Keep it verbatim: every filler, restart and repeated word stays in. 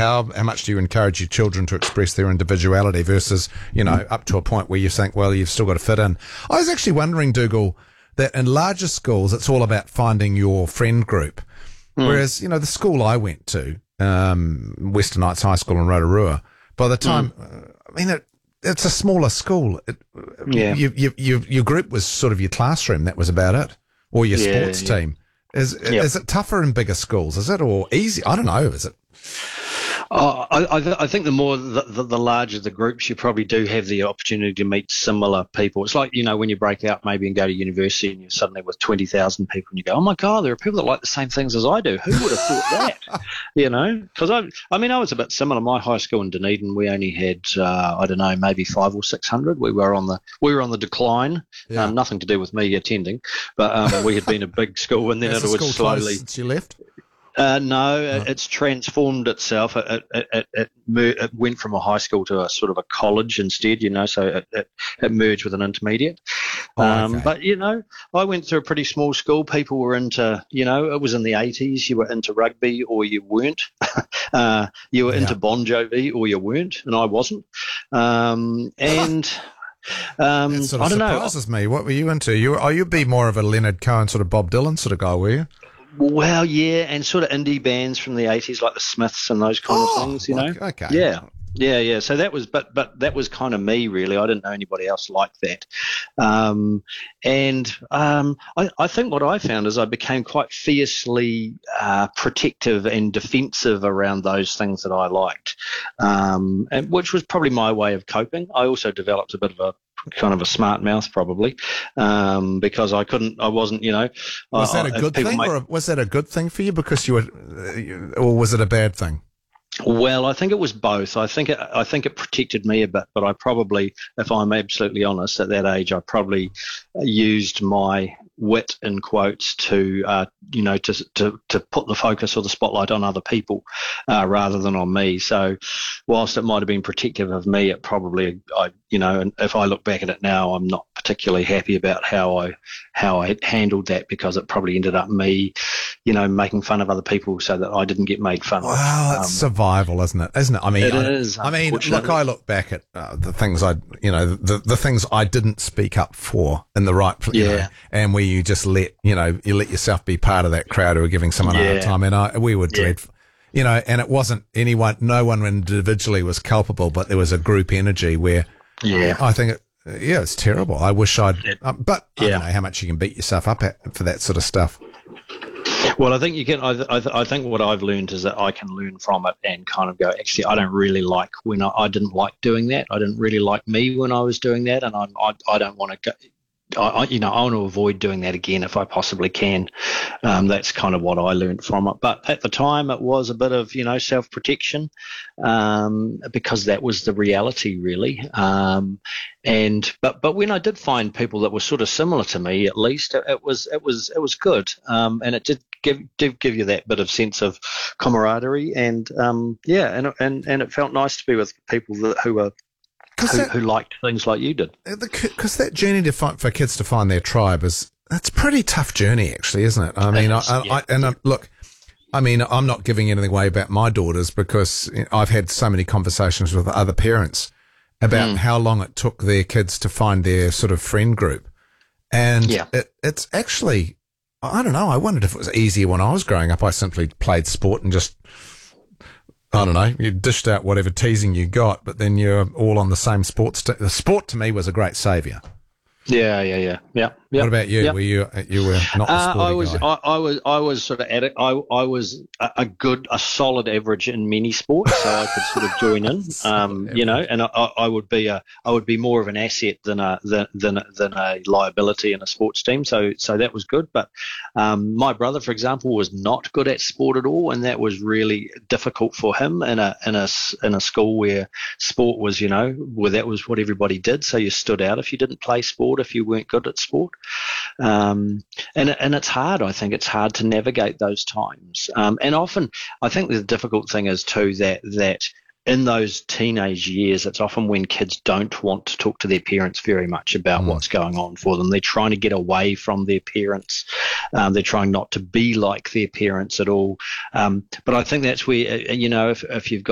how how much do you encourage your children to express their individuality versus, you know, up to a point where you think, well, you've still got to fit in. I was actually wondering, Dougal, that in larger schools, it's all about finding your friend group. Mm. Whereas, you know, the school I went to, um, Western Knights High School in Rotorua, by the time, mm. uh, I mean, it, it's a smaller school. It, yeah. You, you, you, your group was sort of your classroom. That was about it. Or your yeah, sports yeah. team. Is yep. is it tougher in bigger schools? Is it, or easy? I don't know. Is it? Oh, I, I, th- I think the more the, the, the larger the groups, you probably do have the opportunity to meet similar people. It's like, you know, when you break out maybe and go to university and you're suddenly with twenty thousand people and you go, oh my God, there are people that like the same things as I do. Who would have thought that? You know, because I, I mean, I was a bit similar. My high school in Dunedin, we only had, uh, I don't know, maybe five or six hundred. We were on the, we were on the decline. Yeah. Um, nothing to do with me attending, but um, we had been a big school and then Has it the was school slowly. Since you left? Uh, no, oh. it, it's transformed itself. It, it, it, it, mer- it went from a high school to a sort of a college instead, you know, so it, it, it merged with an intermediate. Oh, um, okay. But, you know, I went through a pretty small school. People were into, you know, it was in the eighties. You were into rugby or you weren't. uh, you were yeah. into Bon Jovi or you weren't, and I wasn't. Um, and... Um, that sort of I don't surprises know. me. What were you into? You, oh, you'd be more of a Leonard Cohen sort of Bob Dylan sort of guy, were you? Well, yeah, and sort of indie bands from the eighties, like the Smiths and those kind oh, of things, you know. Okay. Yeah, yeah, yeah. So that was, but but that was kind of me, really. I didn't know anybody else like that. Um, and um, I, I think what I found is I became quite fiercely uh, protective and defensive around those things that I liked, um, and which was probably my way of coping. I also developed a bit of a kind of a smart mouth probably, um, because I couldn't, I wasn't, you know. Was that I, a good thing, make, or was that a good thing for you because you were, or was it a bad thing? Well, I think it was both. I think it, I think it protected me a bit, but I probably, if I'm absolutely honest, at that age, I probably used my wit in quotes to, uh, you know, to to to put the focus or the spotlight on other people uh, rather than on me. So, whilst it might have been protective of me, it probably, I, you know, and if I look back at it now, I'm not particularly happy about how I how I handled that because it probably ended up me, you know, making fun of other people so that I didn't get made fun of. Wow, that's um, survival, isn't it? Isn't it? I mean, it I, is. I mean, look, I look back at uh, the things I, you know, the the things I didn't speak up for in the right, you yeah, know, and where you just let, you know, you let yourself be part of that crowd who are giving someone yeah. a hard time, and I, we were yeah. dreadful. You know, and it wasn't anyone, no one individually was culpable, but there was a group energy where, yeah, I think, it, yeah, it's terrible. I wish I'd, it, uh, but I yeah. don't know how much you can beat yourself up at for that sort of stuff. Well, I think you can. I, I, I think what I've learned is that I can learn from it and kind of go, actually, I don't really like when I, I didn't like doing that. I didn't really like me when I was doing that, and I, I, I don't want to go. I, you know, I want to avoid doing that again if I possibly can. Um, that's kind of what I learned from it. But at the time, it was a bit of, you know, self-protection um, because that was the reality, really. Um, and but but when I did find people that were sort of similar to me, at least it, it was it was it was good, um, and it did give did give you that bit of sense of camaraderie, and um, yeah, and and and it felt nice to be with people that, who were. Who, that, who liked things like you did. Because that journey to find, for kids to find their tribe is, that's a pretty tough journey, actually, isn't it? I mean, is, I, I, yeah, I, and yeah. I, look, I mean, I'm not giving anything away about my daughters because I've had so many conversations with other parents about mm. how long it took their kids to find their sort of friend group. And yeah. it, it's actually, I don't know, I wondered if it was easier when I was growing up. I simply played sport and just, I don't know, you dished out whatever teasing you got, but then you're all on the same sports. T- the sport to me was a great saviour. Yeah, yeah, yeah, yeah. Yep. What about you? Yep. Were you you were not the sporty uh, I was guy? I, I was I was sort of at it. I I was a, a good a solid average in many sports, so I could sort of join in. Um, you know, and I, I would be a I would be more of an asset than a than than a, than a liability in a sports team. So so that was good. But um, my brother, for example, was not good at sport at all, and that was really difficult for him in a in a in a school where sport was, you know, where that was what everybody did. So you stood out if you didn't play sport, if you weren't good at sport. Um, and and it's hard. I think it's hard to navigate those times. Um, and often, I think the difficult thing is too that that in those teenage years, it's often when kids don't want to talk to their parents very much about mm. what's going on for them. They're trying to get away from their parents. Um, they're trying not to be like their parents at all. Um, but I think that's where, you know, if if you've got